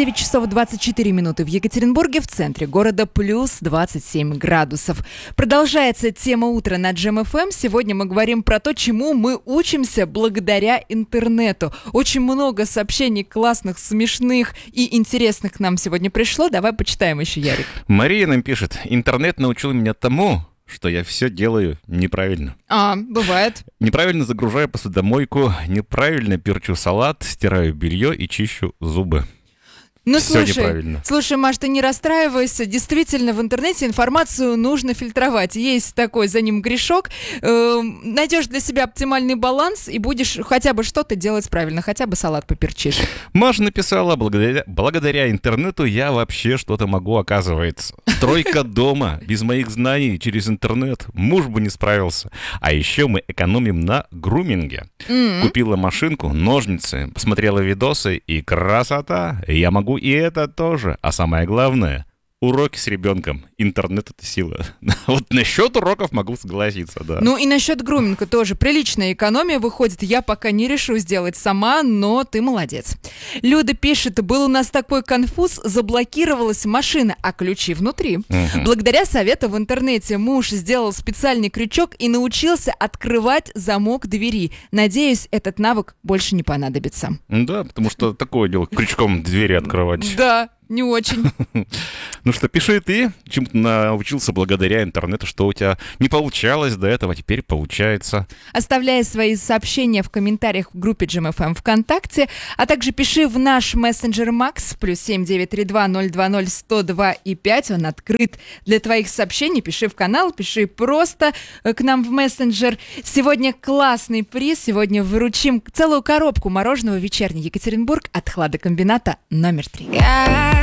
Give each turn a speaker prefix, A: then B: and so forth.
A: 9 часов 24 минуты в Екатеринбурге, в центре города плюс 27 градусов. Продолжается тема утра на Джем ФМ. Сегодня мы говорим про то, чему мы учимся благодаря интернету. Очень много сообщений классных, смешных и интересных нам сегодня пришло. Давай почитаем еще, Ярик.
B: Мария нам пишет: интернет научил меня тому, что я все делаю неправильно.
A: Бывает.
B: Неправильно загружаю посудомойку, неправильно перчу салат, стираю белье и чищу зубы.
A: Ну,
B: Все неправильно.
A: Слушай, Маш, ты не расстраивайся. Действительно, в интернете информацию нужно фильтровать. Есть такой за ним грешок. Найдешь для себя оптимальный баланс и будешь хотя бы что-то делать правильно, хотя бы салат поперчишь.
B: Маша написала: благодаря интернету я вообще что-то могу, оказывается. Стройка дома без моих знаний через интернет. Муж бы не справился. А еще мы экономим на груминге. Купила машинку, ножницы, посмотрела видосы, и красота. Я могу и это тоже. А самое главное, уроки с ребенком. Интернет — это сила. Вот насчет уроков могу согласиться, да.
A: Ну и насчет груминга тоже. Приличная экономия выходит. Я пока не решу сделать сама, но ты молодец. Люда пишет: был у нас такой конфуз, заблокировалась машина, а ключи внутри. Благодаря совету в интернете муж сделал специальный крючок и научился открывать замок двери. Надеюсь, этот навык больше не понадобится.
B: Да, потому что такое дело, крючком двери открывать.
A: Да. Не очень.
B: Ну что, пиши ты, чему ты научился благодаря интернету, что у тебя не получалось до этого, а теперь получается.
A: Оставляй свои сообщения в комментариях в группе Джем ФМ ВКонтакте, а также пиши в наш мессенджер Макс, +7 932 020 102 и 5. Он открыт для твоих сообщений. Пиши в канал, пиши просто к нам в мессенджер. Сегодня классный приз. Сегодня вручим целую коробку мороженого «Вечерний Екатеринбург» от хладокомбината номер 3.